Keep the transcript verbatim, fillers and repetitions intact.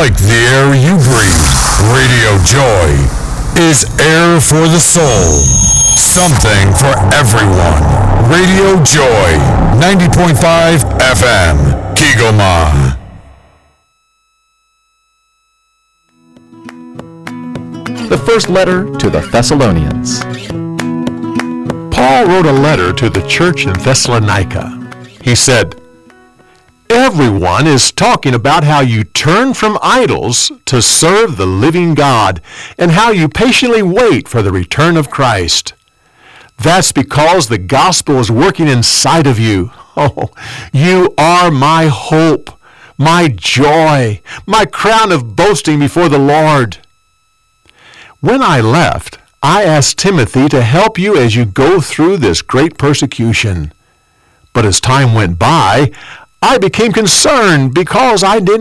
like the air you breathe. Radio Joy is air for the soul. Something for everyone. Radio Joy, ninety point five F M, Kigoma. The first letter to the Thessalonians. Paul wrote a letter to the church in Thessalonica. He said, "Everyone is talking about how you turn from idols to serve the living God and how you patiently wait for the return of Christ. That's because the gospel is working inside of you. Oh, you are my hope, my joy, my crown of boasting before the Lord." When I left, I asked Timothy to help you as you go through this great persecution. But as time went by, I became concerned because I didn't